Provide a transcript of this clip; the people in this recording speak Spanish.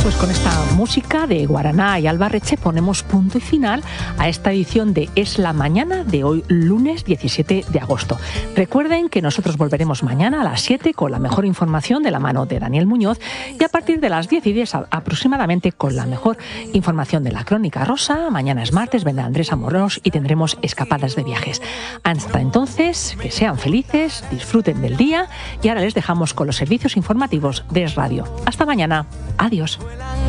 Pues con esta música de Guaraná y Albarreche ponemos punto y final a esta edición de Es la Mañana de hoy, lunes 17 de agosto. Recuerden que nosotros volveremos mañana a las 7 con la mejor información de la mano de Daniel Muñoz y a partir de las 10:10 aproximadamente con la mejor información de la Crónica Rosa. Mañana es martes, vendrá Andrés Amorós y tendremos escapadas de viajes. Hasta entonces, que sean felices, disfruten del día y ahora les dejamos con los servicios informativos de Es Radio. Hasta mañana. Adiós.